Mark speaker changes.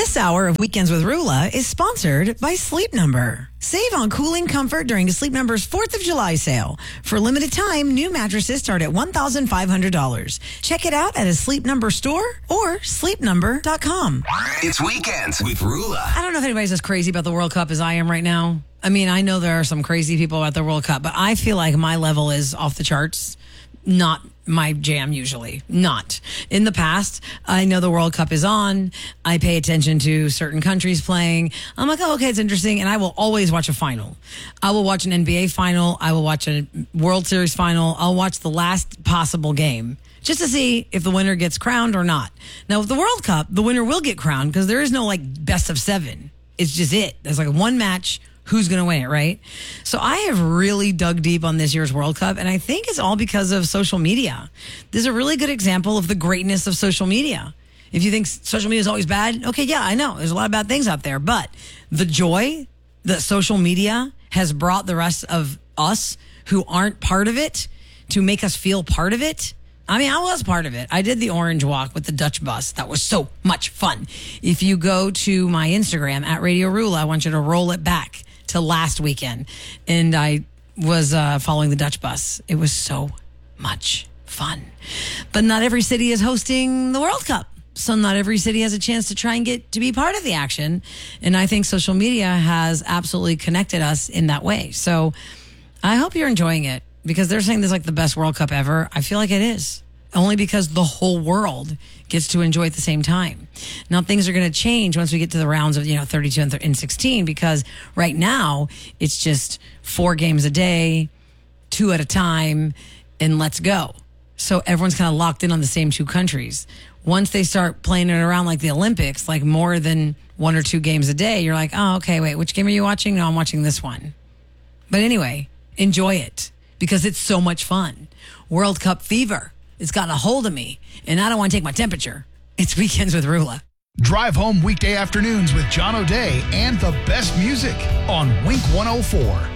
Speaker 1: This hour of Weekends with Rula is sponsored by Sleep Number. Save on cooling comfort during Sleep Number's 4th of July sale. For a limited time, new mattresses start at $1,500. Check it out at a Sleep Number store or sleepnumber.com.
Speaker 2: It's Weekends with Rula.
Speaker 1: I don't know if anybody's as crazy about the World Cup as I am right now. I mean, I know there are some crazy people about the World Cup, but I feel like my level is off the charts. Not my jam usually. Not. In the past, I know the World Cup is on. I pay attention to certain countries playing. I'm like, oh, okay, it's interesting. And I will always watch a final. I will watch an NBA final. I will watch a World Series final. I'll watch the last possible game just to see if the winner gets crowned or not. Now, with the World Cup, the winner will get crowned because there is no like best of 7. It's just it. There's like one match. Who's going to win it, right? So I have really dug deep on this year's World Cup, and I think it's all because of social media. This is a really good example of the greatness of social media. If you think social media is always bad, okay, yeah, I know. There's a lot of bad things out there, but the joy that social media has brought the rest of us who aren't part of it to make us feel part of it. I mean, I was part of it. I did the Orange Walk with the Dutch bus. That was so much fun. If you go to my Instagram at Radio Rula, I want you to roll it back to last weekend. And I was following the Dutch bus. It was so much fun. But not every city is hosting the World Cup. So not every city has a chance to try and get to be part of the action. And I think social media has absolutely connected us in that way. So I hope you're enjoying it because they're saying this is like the best World Cup ever. I feel like it is. Only because the whole world gets to enjoy at the same time. Now, things are going to change once we get to the rounds of, 32 and 16, because right now it's just 4 games a day, 2 at a time, and let's go. So everyone's kind of locked in on the same 2 countries. Once they start playing it around like the Olympics, like more than 1 or 2 games a day, you're like, oh, okay, wait, which game are you watching? No, I'm watching this one. But anyway, enjoy it because it's so much fun. World Cup fever. It's gotten a hold of me, and I don't want to take my temperature. It's Weekends with Rula.
Speaker 3: Drive home weekday afternoons with John O'Day and the best music on Wink 104.